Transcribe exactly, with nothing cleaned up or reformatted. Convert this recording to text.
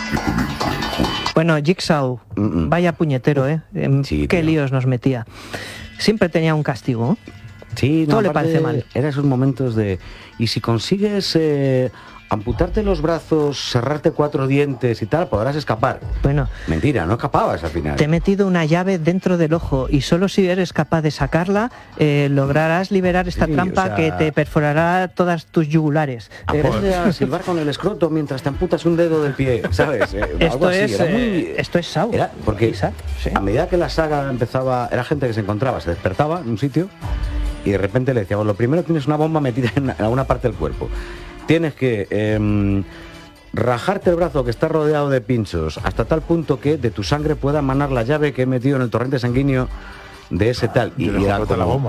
Bueno, Jigsaw, Mm-mm. vaya puñetero, ¿eh? Sí, qué tío. líos nos metía. Siempre tenía un castigo, ¿eh? Sí, no, todo le parece mal. Eran esos momentos de... Y si consigues eh, amputarte los brazos, cerrarte cuatro dientes y tal, podrás escapar. Bueno. Mentira, no escapabas al final. Te he metido una llave dentro del ojo y solo si eres capaz de sacarla, eh, lograrás liberar esta sí, trampa o sea... que te perforará todas tus yugulares. Aprende a silbar con el escroto mientras te amputas un dedo del pie, ¿sabes? Eh, esto, algo así. Es, Era muy... eh, esto es Saw. Era porque Saw, sí. a medida que la saga empezaba, era gente que se encontraba, se despertaba en un sitio y de repente le decíamos, lo primero tienes una bomba metida en alguna parte del cuerpo. Tienes que eh, rajarte el brazo que está rodeado de pinchos hasta tal punto que de tu sangre pueda manar la llave que he metido en el torrente sanguíneo de ese tal. Y, y era como, la bomba.